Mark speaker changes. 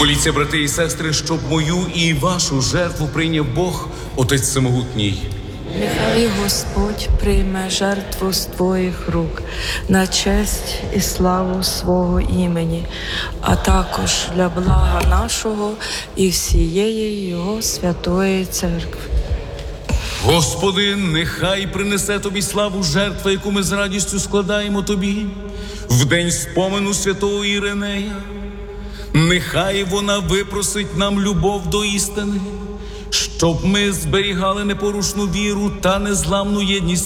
Speaker 1: Моліться, брати і сестри, щоб мою і вашу жертву прийняв Бог, Отець Всемогутній.
Speaker 2: Нехай Господь прийме жертву з твоїх рук на честь і славу свого імені, а також для блага нашого і всієї Його святої церкви.
Speaker 1: Господи, нехай принесе Тобі славу жертва, яку ми з радістю складаємо Тобі в день спомену святого Іринея. Нехай вона випросить нам любов до істини, щоб ми зберігали непорушну віру та незламну єдність